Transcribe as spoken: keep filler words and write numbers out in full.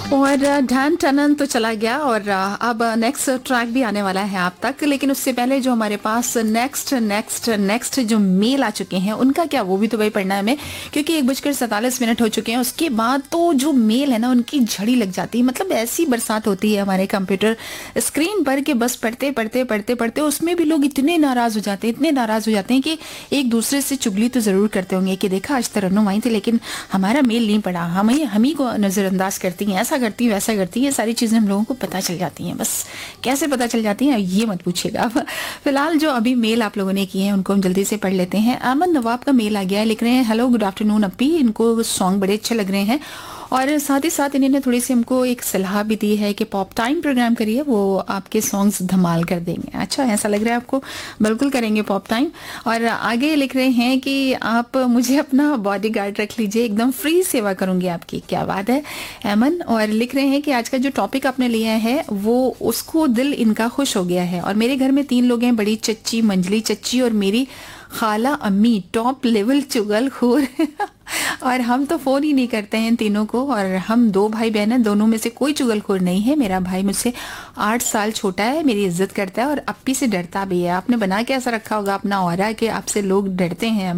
और ढान टनन तो चला गया और अब नेक्स्ट ट्रैक भी आने वाला है आप तक, लेकिन उससे पहले जो हमारे पास नेक्स्ट नेक्स्ट नेक्स्ट जो मेल आ चुके हैं उनका क्या, वो भी तो भाई पढ़ना है हमें, क्योंकि एक बजकर सैंतालीस मिनट हो चुके हैं। उसके बाद तो जो मेल है ना उनकी झड़ी लग जाती है, मतलब ऐसी बरसात होती है हमारे कंप्यूटर स्क्रीन पर कि बस पढ़ते पढ़ते पढ़ते पढ़ते उसमें भी लोग इतने नाराज हो जाते हैं, इतने नाराज हो जाते हैं कि एक दूसरे से चुगली तो जरूर करते होंगे कि देखा आज तरन्नुम आई थी लेकिन हमारा मेल नहीं पढ़ा, हम ही हम ही को नजरअंदाज करती हैं, ऐसा करती है वैसा करती है। सारी चीजें हम लोगों को पता चल जाती हैं, बस कैसे पता चल जाती हैं ये मत पूछिएगा। फिलहाल जो अभी मेल आप लोगों ने किए हैं उनको हम जल्दी से पढ़ लेते हैं। अमन नवाब का मेल आ गया है, लिख रहे हैं हेलो गुड आफ्टरनून अप्पी, इनको सॉन्ग बड़े अच्छे लग रहे हैं और साथ ही साथ इन्होंने थोड़ी सी हमको एक सलाह भी दी है कि पॉप टाइम प्रोग्राम करिए, वो आपके सॉन्ग्स धमाल कर देंगे। अच्छा, ऐसा लग रहा है आपको? बिल्कुल करेंगे पॉप टाइम। और आगे लिख रहे हैं कि आप मुझे अपना बॉडीगार्ड रख लीजिए, एकदम फ्री सेवा करूंगी आपकी। क्या बात है अमन। और लिख रहे हैं कि आज का जो टॉपिक आपने लिया है वो उसको दिल इनका खुश हो गया है और मेरे घर में तीन लोग हैं, बड़ी चच्ची, मंजली चच्ची और मेरी खाला अम्मी, टॉप लेवल चुगलखोर। और हम तो फोन ही नहीं करते हैं तीनों को, और हम दो भाई बहन हैं, दोनों में से कोई चुगलखोर नहीं है। मेरा भाई मुझसे आठ साल छोटा है, मेरी इज्जत करता है और अप्पी से डरता भी है। आपने बना के ऐसा रखा होगा अपना ऑरा कि आपसे लोग डरते हैं।